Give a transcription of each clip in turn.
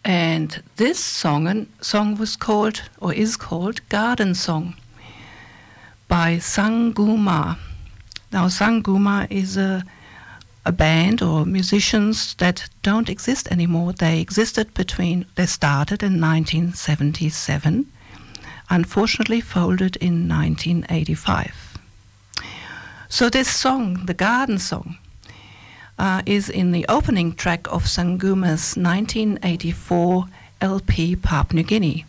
And this song was called, or is called, Garden Song by Sanguma. Now, Sanguma is a band or musicians that don't exist anymore. They started in 1977, unfortunately folded in 1985. So this song, the Garden Song, is in the opening track of Sanguma's 1984 LP Papua New Guinea.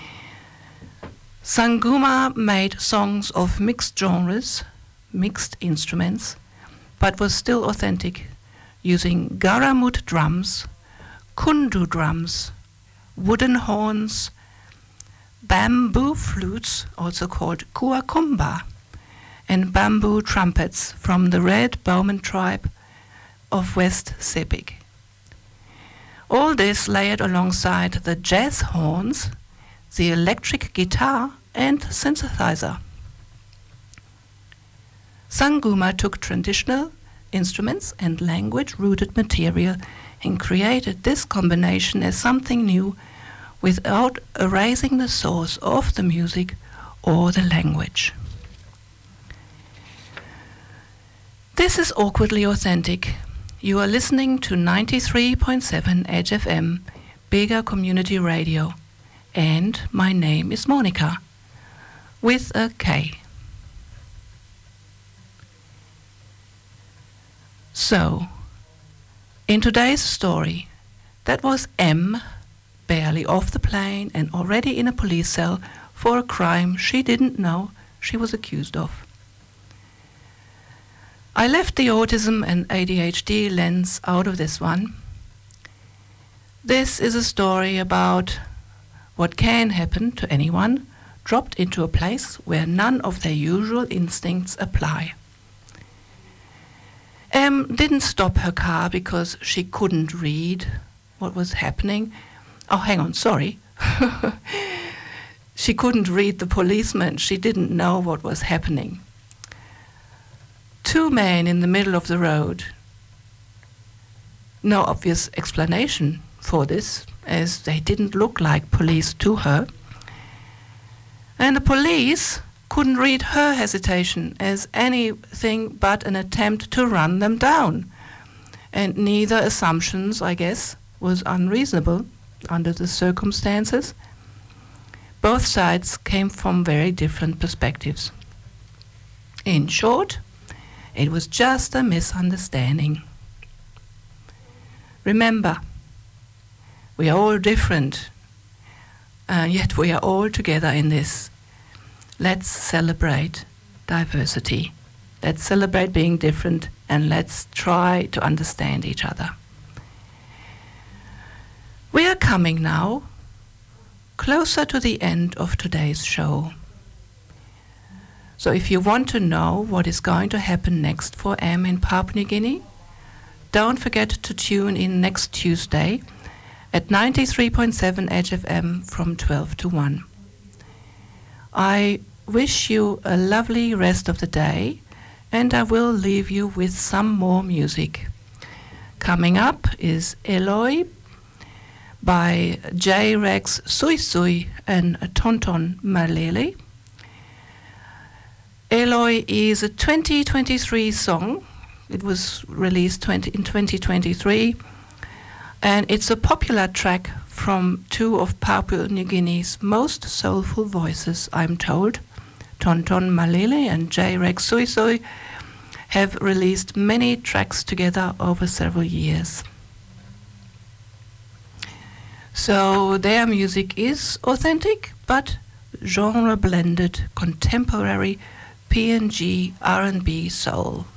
Sanguma made songs of mixed genres, mixed instruments, but was still authentic, using garamut drums, kundu drums, wooden horns, bamboo flutes, also called kuakumba, and bamboo trumpets from the Red Bowman tribe of West Sepik. All this layered alongside the jazz horns, the electric guitar, and synthesizer. Sanguma took traditional instruments and language-rooted material and created this combination as something new without erasing the source of the music or the language. This is Awkwardly Authentic. You are listening to 93.7 Edge FM, Bega Community Radio, and my name is Monica, with a K. So, in today's story, that was M, barely off the plane and already in a police cell for a crime she didn't know she was accused of. I left the autism and ADHD lens out of this one. This is a story about what can happen to anyone dropped into a place where none of their usual instincts apply. M didn't stop her car because she couldn't read what was happening. Oh, hang on, sorry. She couldn't read the policeman. She didn't know what was happening. Two men in the middle of the road. No obvious explanation for this, as they didn't look like police to her. And the police couldn't read her hesitation as anything but an attempt to run them down. And neither assumptions, I guess, was unreasonable under the circumstances. Both sides came from very different perspectives. In short, it was just a misunderstanding. Remember, we are all different, yet we are all together in this. Let's celebrate diversity. Let's celebrate being different, and let's try to understand each other. We are coming now closer to the end of today's show. So if you want to know what is going to happen next for M in Papua New Guinea, don't forget to tune in next Tuesday at 93.7 Edge FM from 12 to 1. I wish you a lovely rest of the day, and I will leave you with some more music. Coming up is Eloi by J. Rex Sui Sui and Tonton Malele. Eloi is a 2023 song. It was released in 2023, and it's a popular track from two of Papua New Guinea's most soulful voices, I'm told. Tonton Malele and J. Rex Sui Sui have released many tracks together over several years. So their music is authentic, but genre-blended, contemporary PNG R&B soul.